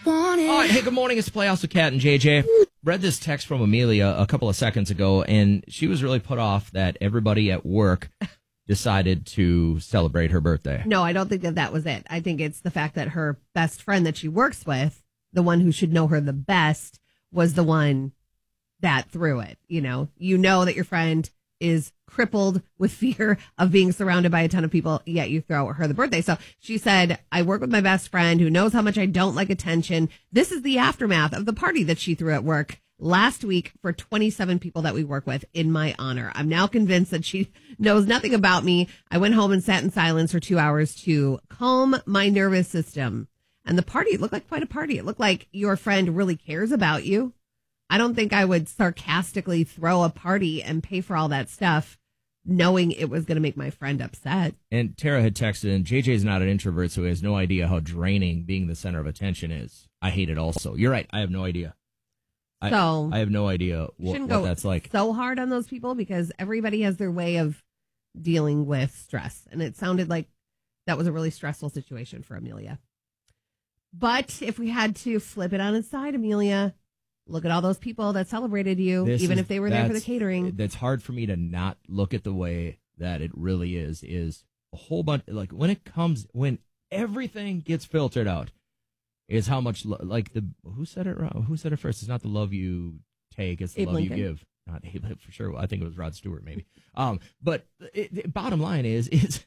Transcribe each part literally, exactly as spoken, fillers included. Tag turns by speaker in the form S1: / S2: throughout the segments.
S1: want it.
S2: All right, hey, good morning. It's Playhouse with Kat and J J. Read this text from Amelia a couple of seconds ago, and she was really put off that everybody at work decided to celebrate her birthday.
S3: No, I don't think that that was it. I think it's the fact that her best friend that she works with, the one who should know her the best, was the one that threw it. You know, you know that your friend is crippled with fear of being surrounded by a ton of people, yet you throw her the birthday. So she said, I work with my best friend who knows how much I don't like attention. This is the aftermath of the party that she threw at work last week for twenty-seven people that we work with in my honor. I'm now convinced that she knows nothing about me. I went home and sat in silence for two hours to calm my nervous system. And the party, it looked like quite a party. It looked like your friend really cares about you. I don't think I would sarcastically throw a party and pay for all that stuff knowing it was going to make my friend upset.
S2: And Tara had texted in, J J's not an introvert, so he has no idea how draining being the center of attention is. I hate it also. You're right. I have no idea. I,
S3: so
S2: I have no idea what, what that's like.
S3: So hard on those people because everybody has their way of dealing with stress. And it sounded like that was a really stressful situation for Amelia. But if we had to flip it on its side, Amelia, look at all those people that celebrated you,
S2: This
S3: even
S2: is-
S3: if they were there for the catering.
S2: That's hard for me to not look at the way that it really is, is a whole bunch, like when it comes, when everything gets filtered out, is how much, lo- like the, who said it wrong? Who said it first? It's not the love you take, it's the
S3: Abe
S2: love
S3: Lincoln.
S2: you give. Not Abe, for sure. I think it was Rod Stewart, maybe. Um, But it, the bottom line is, is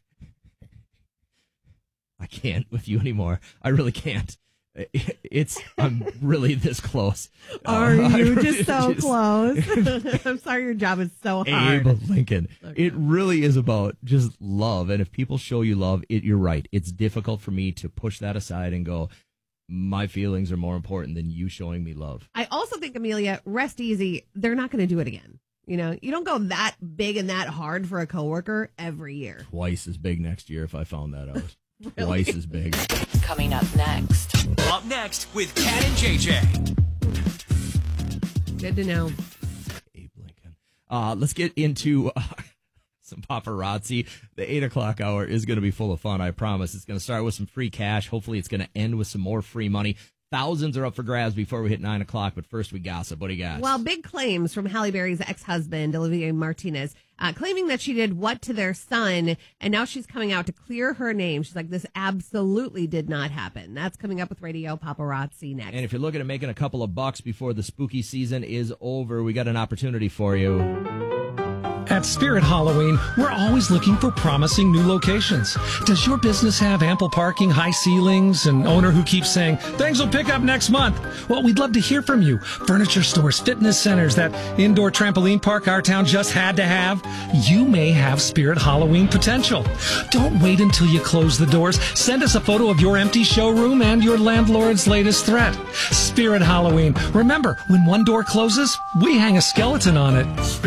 S2: I can't with you anymore. I really can't. It's I'm really this close.
S3: Are
S2: Uh, I
S3: you
S2: really
S3: just so
S2: just-
S3: close? I'm sorry your job is so hard.
S2: Abe Lincoln.
S3: Okay.
S2: It really is about just love. And if people show you love, it, you're right. It's difficult for me to push that aside and go, my feelings are more important than you showing me love.
S3: I also think, Amelia, rest easy. They're not going to do it again. You know, you don't go that big and that hard for a coworker every year.
S2: Twice as big next year if I found that out.
S3: Really?
S2: Twice as big.
S4: Coming up next.
S5: Up next with Kat and J J.
S3: Good to know.
S2: Abe Lincoln. Uh, let's get into uh, some paparazzi. The eight o'clock hour is going to be full of fun, I promise. It's going to start with some free cash. Hopefully it's going to end with some more free money. Thousands are up for grabs before we hit nine o'clock, but first we gossip. What do you got?
S3: Well, big claims from Halle Berry's ex-husband, Olivia Martinez, uh, claiming that she did what to their son, and now she's coming out to clear her name. She's like, this absolutely did not happen. That's coming up with Radio Paparazzi next.
S2: And if you're looking at making a couple of bucks before the spooky season is over, we got an opportunity for you.
S6: At Spirit Halloween, we're always looking for promising new locations. Does your business have ample parking, high ceilings, an owner who keeps saying, things will pick up next month? Well, we'd love to hear from you. Furniture stores, fitness centers, that indoor trampoline park our town just had to have. You may have Spirit Halloween potential. Don't wait until you close the doors. Send us a photo of your empty showroom and your landlord's latest threat. Spirit Halloween. Remember, when one door closes, we hang a skeleton on it.